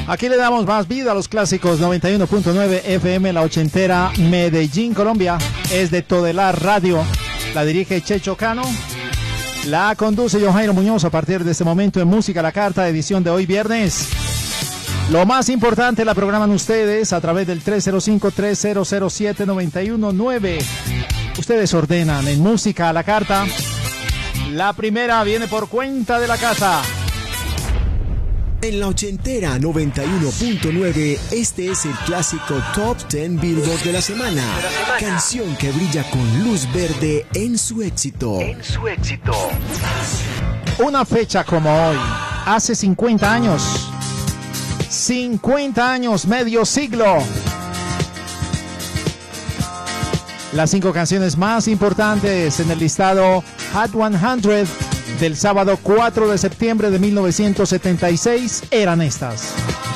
Aquí le damos más vida a los clásicos. 91.9 FM, la ochentera, Medellín, Colombia. Es de Todelar Radio. La dirige Checho Cano. La conduce Johairo Muñoz a partir de este momento en Música a la Carta, edición de hoy viernes. Lo más importante la programan ustedes a través del 305-3007-919. Ustedes ordenan en Música a la Carta. La primera viene por cuenta de la casa. En la ochentera 91.9, este es el clásico Top 10 Billboard de la semana. Canción que brilla con luz verde en su éxito. Una fecha como hoy, hace 50 años. 50 años, medio siglo. Las 5 canciones más importantes en el listado Hot 100 del sábado 4 de septiembre de 1976 eran estas.